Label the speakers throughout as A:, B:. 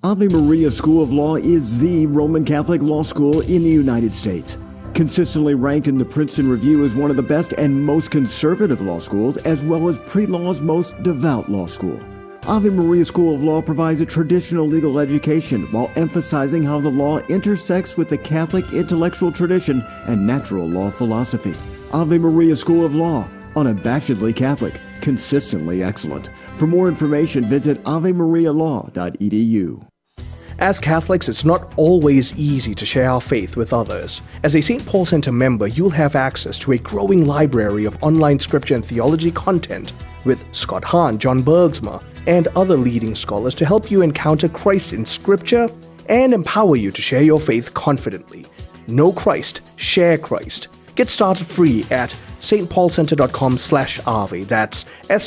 A: Ave Maria School of Law is the Roman Catholic law school in the United States. Consistently ranked in the Princeton Review as one of the best and most conservative law schools, as well as pre-law's most devout law school. Ave Maria School of Law provides a traditional legal education while emphasizing how the law intersects with the Catholic intellectual tradition and natural law philosophy. Ave Maria School of Law, unabashedly Catholic, consistently excellent. For more information, visit avemarialaw.edu.
B: As Catholics, it's not always easy to share our faith with others. As a St. Paul Center member, you'll have access to a growing library of online scripture and theology content with Scott Hahn, John Bergsma, and other leading scholars to help you encounter Christ in scripture and empower you to share your faith confidently. Know Christ, share Christ. Get started free at stpaulcenter.com/ave. That's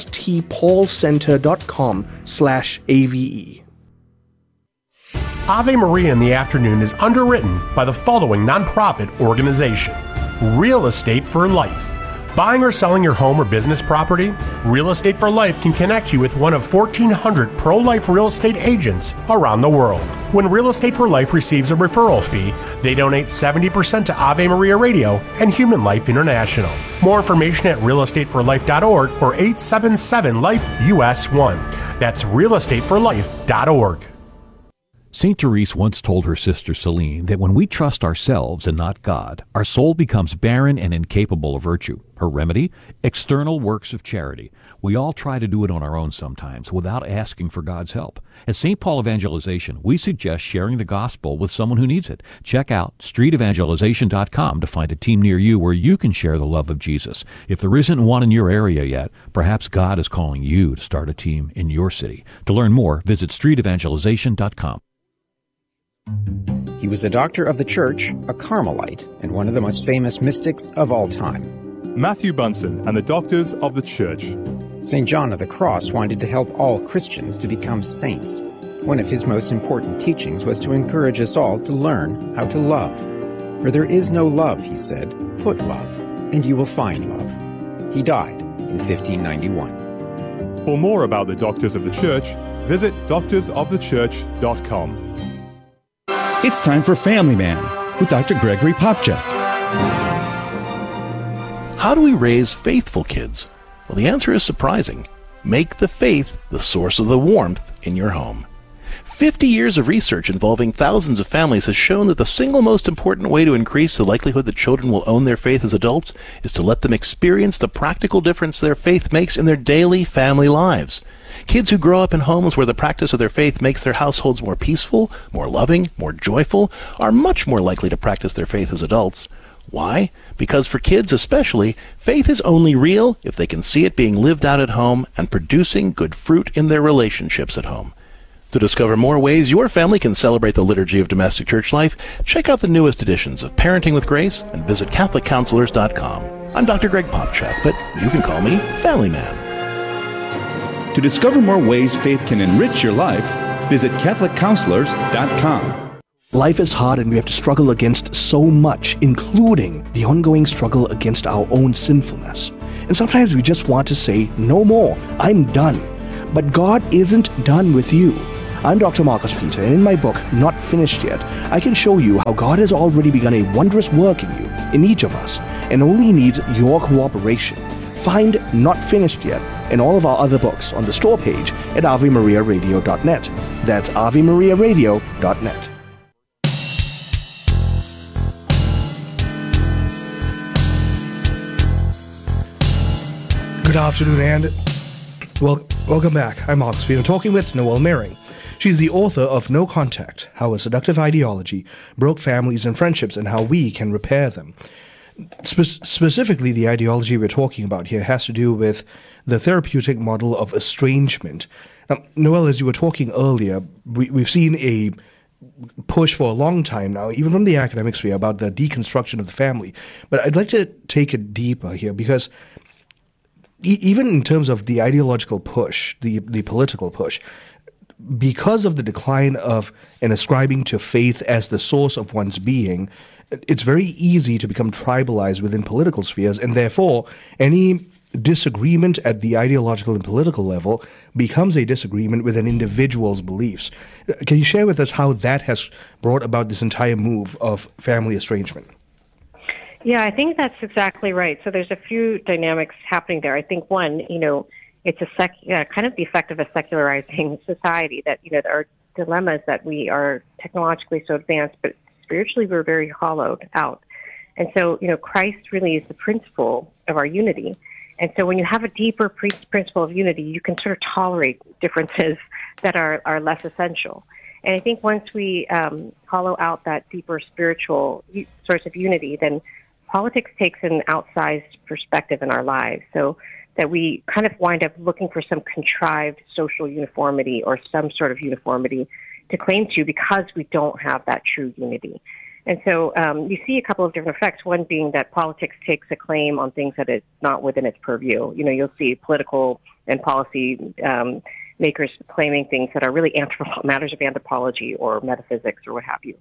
B: stpaulcenter.com/ave.
C: Ave Maria in the Afternoon is underwritten by the following nonprofit organization: Real Estate for Life. Buying or selling your home or business property? Real Estate for Life can connect you with one of 1,400 pro-life real estate agents around the world. When Real Estate for Life receives a referral fee, they donate 70% to Ave Maria Radio and Human Life International. More information at realestateforlife.org or 877-LIFE-US1. That's realestateforlife.org.
D: St. Therese once told her sister Celine that when we trust ourselves and not God, our soul becomes barren and incapable of virtue. Her remedy? External works of charity. We all try to do it on our own sometimes without asking for God's help. At St. Paul Evangelization, we suggest sharing the gospel with someone who needs it. Check out streetevangelization.com to find a team near you where you can share the love of Jesus. If there isn't one in your area yet, perhaps God is calling you to start a team in your city. To learn more, visit streetevangelization.com.
E: He was a doctor of the church, a Carmelite, and one of the most famous mystics of all time.
F: Matthew Bunson and the Doctors of the Church.
E: St. John of the Cross wanted to help all Christians to become saints. One of his most important teachings was to encourage us all to learn how to love. Where there is no love, he said, put love, and you will find love. He died in 1591.
F: For more about the Doctors of the Church, visit doctorsofthechurch.com.
G: It's time for Family Man with Dr. Gregory Popcak.
H: How do we raise faithful kids? Well, the answer is surprising. Make the faith the source of the warmth in your home. 50 years of research involving thousands of families has shown that the single most important way to increase the likelihood that children will own their faith as adults is to let them experience the practical difference their faith makes in their daily family lives. Kids who grow up in homes where the practice of their faith makes their households more peaceful, more loving, more joyful, are much more likely to practice their faith as adults. Why? Because for kids especially, faith is only real if they can see it being lived out at home and producing good fruit in their relationships at home. To discover more ways your family can celebrate the liturgy of domestic church life, check out the newest editions of Parenting with Grace and visit CatholicCounselors.com. I'm Dr. Greg Popcak, but you can call me Family Man.
G: To discover more ways faith can enrich your life, visit CatholicCounselors.com.
B: Life is hard and we have to struggle against so much, including the ongoing struggle against our own sinfulness. And sometimes we just want to say, no more, I'm done. But God isn't done with you. I'm Dr. Marcus Peter, and in my book, Not Finished Yet, I can show you how God has already begun a wondrous work in you, in each of us, and only needs your cooperation. Find Not Finished Yet and all of our other books on the store page at AveMariaRadio.net. That's AveMariaRadio.net.
I: Good afternoon, and welcome back. I'm Marcus Peter, talking with Noelle Mering. She's the author of No Contact, How a Seductive Ideology Broke Families and Friendships and How We Can Repair Them. Specifically, the ideology we're talking about here has to do with the therapeutic model of estrangement. Now, Noelle, as you were talking earlier, we've seen a push for a long time now, even from the academic sphere, about the deconstruction of the family. But I'd like to take it deeper here, because even in terms of the ideological push, the political push, because of the decline of and ascribing to faith as the source of one's being, it's very easy to become tribalized within political spheres, and therefore any disagreement at the ideological and political level becomes a disagreement with an individual's beliefs. Can you share with us how that has brought about this entire move of family estrangement?
J: Yeah, I think that's exactly right. So there's a few dynamics happening there. I think one, it's kind of the effect of a secularizing society that, there are dilemmas that we are technologically so advanced, but spiritually we're very hollowed out. And so, Christ really is the principle of our unity. And so when you have a deeper principle of unity, you can sort of tolerate differences that are less essential. And I think once we hollow out that deeper spiritual source of unity, then politics takes an outsized perspective in our lives. So that we kind of wind up looking for some contrived social uniformity or some sort of uniformity to claim to because we don't have that true unity. And so you see a couple of different effects, one being that politics takes a claim on things that is not within its purview. You'll see political and policy makers claiming things that are really matters of anthropology or metaphysics or what have you.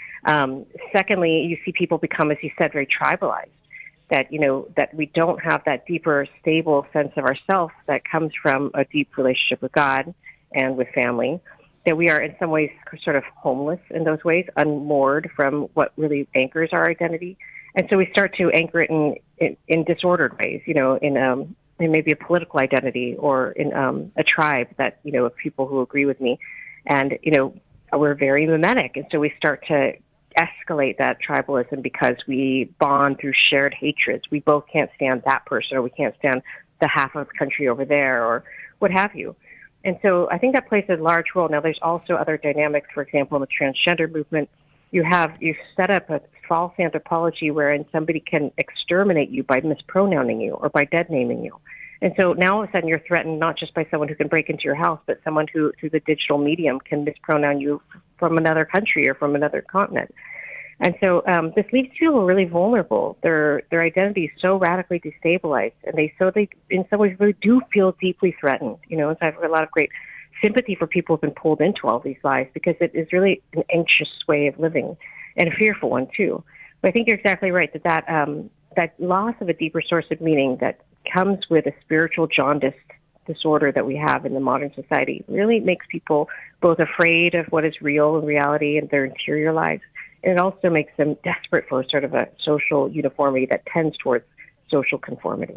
J: Secondly, you see people become, as you said, very tribalized, that, that we don't have that deeper, stable sense of ourself that comes from a deep relationship with God and with family, that we are in some ways sort of homeless in those ways, unmoored from what really anchors our identity. And so we start to anchor it in disordered ways, in maybe a political identity or in a tribe that, of people who agree with me. And, we're very mimetic. And so we start to escalate that tribalism because we bond through shared hatreds. We both can't stand that person, or we can't stand the half of the country over there, or what have you. And so I think that plays a large role. Now, there's also other dynamics. For example, in the transgender movement, you set up a false anthropology wherein somebody can exterminate you by mispronouncing you or by dead naming you. And so now all of a sudden you're threatened not just by someone who can break into your house, but someone who, through the digital medium, can mispronoun you from another country or from another continent. And so this leaves people really vulnerable. Their identity is so radically destabilized, and they in some ways really do feel deeply threatened. And so I have a lot of great sympathy for people who've been pulled into all these lies, because it is really an anxious way of living and a fearful one too. But I think you're exactly right that loss of a deeper source of meaning that comes with a spiritual jaundiced disorder that we have in the modern society really makes people both afraid of what is real in reality and their interior lives. And it also makes them desperate for sort of a social uniformity that tends towards social conformity.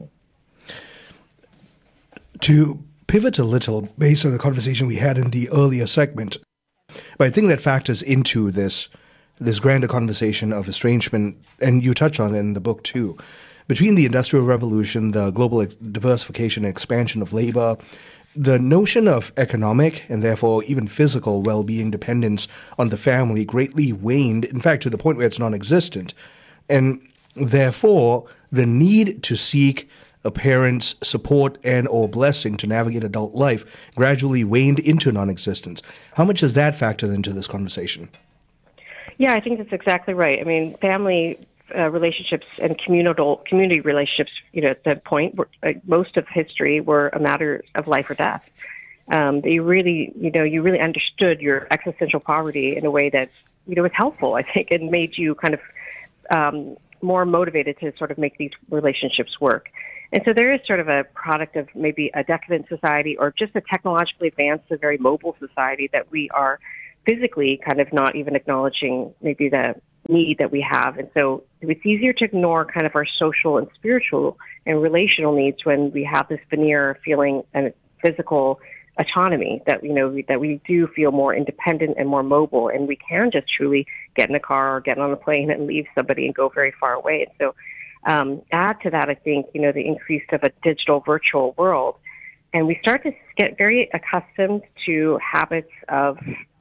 I: To pivot a little, based on the conversation we had in the earlier segment, but I think that factors into this grander conversation of estrangement, and you touch on it in the book too. Between the Industrial Revolution, the global diversification and expansion of labor, the notion of economic and therefore even physical well-being dependence on the family greatly waned, in fact, to the point where it's non-existent. And therefore, the need to seek a parent's support and or blessing to navigate adult life gradually waned into non-existence. How much has that factored into this conversation?
J: Yeah, I think that's exactly right. I mean, family relationships and community relationships, at that point, most of history were a matter of life or death. You really understood your existential poverty in a way that, was helpful, I think, and made you kind of more motivated to sort of make these relationships work. And so there is sort of a product of maybe a decadent society or just a technologically advanced, a very mobile society that we are physically kind of not even acknowledging maybe the need that we have. And so it's easier to ignore kind of our social and spiritual and relational needs when we have this veneer of feeling and physical autonomy that, that we do feel more independent and more mobile, and we can just truly get in a car or get on a plane and leave somebody and go very far away. And so add to that, I think, the increase of a digital virtual world. And we start to get very accustomed to habits of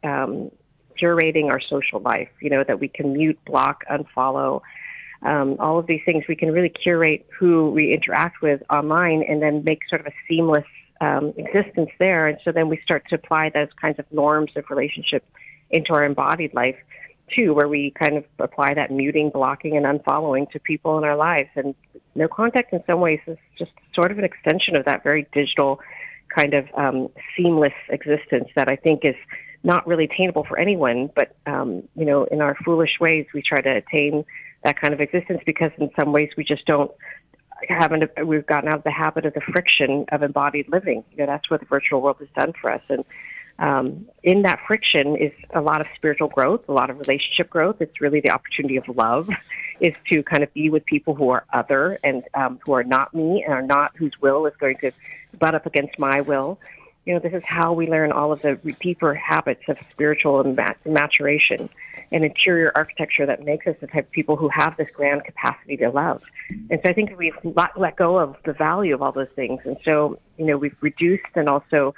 J: curating our social life, that we can mute, block, unfollow, all of these things. We can really curate who we interact with online and then make sort of a seamless existence there. And so then we start to apply those kinds of norms of relationship into our embodied life too, where we kind of apply that muting, blocking, and unfollowing to people in our lives. And no contact in some ways is just sort of an extension of that very digital kind of seamless existence that I think is not really attainable for anyone, but, in our foolish ways, we try to attain that kind of existence because in some ways we just don't we've gotten out of the habit of the friction of embodied living. That's what the virtual world has done for us. And in that friction is a lot of spiritual growth, a lot of relationship growth. It's really the opportunity of love, is to kind of be with people who are other and who are not me and are not, whose will is going to butt up against my will. This is how we learn all of the deeper habits of spiritual maturation and interior architecture that makes us the type of people who have this grand capacity to love. And so I think we've let go of the value of all those things. And so, we've reduced and also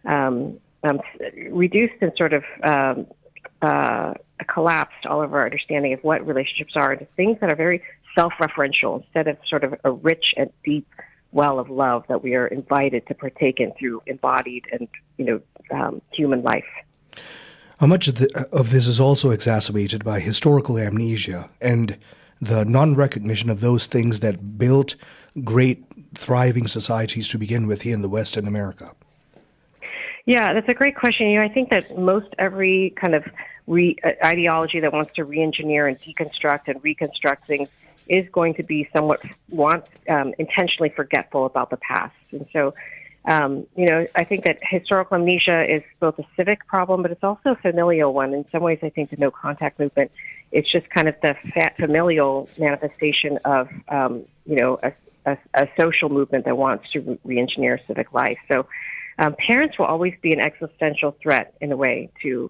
J: reduced and sort of collapsed all of our understanding of what relationships are into things that are very self-referential instead of sort of a rich and deep well of love that we are invited to partake in through embodied and, human life.
I: How much of this is also exacerbated by historical amnesia and the non-recognition of those things that built great, thriving societies to begin with here in the West and America?
J: Yeah, that's a great question. I think that most every kind of ideology that wants to re-engineer and deconstruct and reconstruct things is going to be somewhat intentionally forgetful about the past. And so, I think that historical amnesia is both a civic problem, but it's also a familial one. In some ways, I think the no contact movement, it's just kind of the familial manifestation of, a social movement that wants to re-engineer civic life. So parents will always be an existential threat in a way to,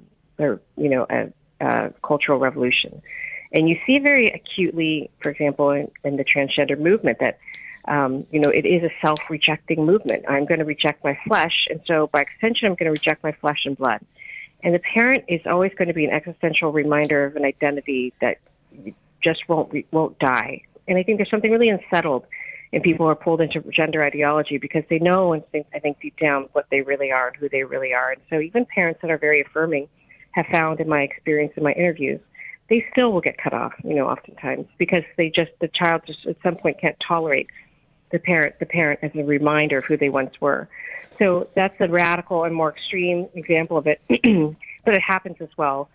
J: a cultural revolution. And you see very acutely, for example, in the transgender movement that, it is a self-rejecting movement. I'm going to reject my flesh, and so by extension, I'm going to reject my flesh and blood. And the parent is always going to be an existential reminder of an identity that just won't die. And I think there's something really unsettled in people who are pulled into gender ideology because they know and think, I think deep down what they really are and who they really are. And so even parents that are very affirming have found, in my experience in my interviews, they still will get cut off, oftentimes, because the child just at some point can't tolerate the parent as a reminder of who they once were. So that's a radical and more extreme example of it, but it happens as well.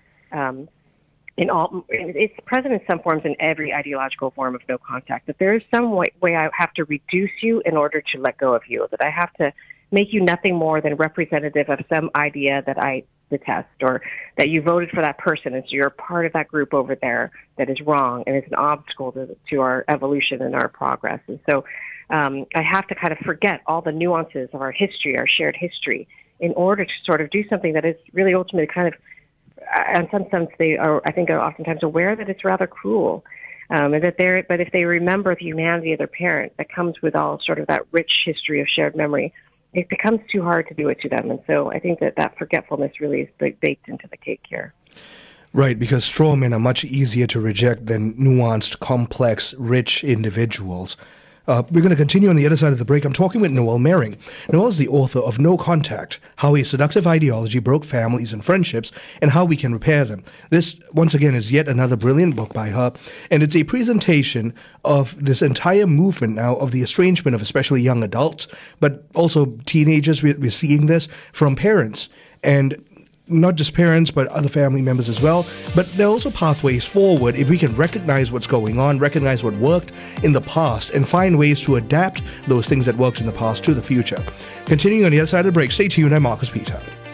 J: It's present in some forms in every ideological form of no contact, that there is some way I have to reduce you in order to let go of you, that I have to make you nothing more than representative of some idea that I detest, or that you voted for that person, and so you're a part of that group over there that is wrong and is an obstacle to our evolution and our progress. And so I have to kind of forget all the nuances of our history, our shared history, in order to sort of do something that is really ultimately kind of, in some sense, they are, I think, are oftentimes aware that it's rather cruel. But if they remember the humanity of their parent that comes with all sort of that rich history of shared memory, it becomes too hard to do it to them. And so I think that forgetfulness really is baked into the cake here.
I: Right, because straw men are much easier to reject than nuanced, complex, rich individuals. We're going to continue on the other side of the break. I'm talking with Noelle Mering. Noelle is the author of No Contact, How a Seductive Ideology Broke Families and Friendships and How We Can Repair Them. This, once again, is yet another brilliant book by her, and it's a presentation of this entire movement now of the estrangement of especially young adults, but also teenagers. We're seeing this from parents, and not just parents, but other family members as well. But there are also pathways forward if we can recognize what's going on, recognize what worked in the past, and find ways to adapt those things that worked in the past to the future. Continuing on the other side of the break, stay tuned. I'm Marcus Peter.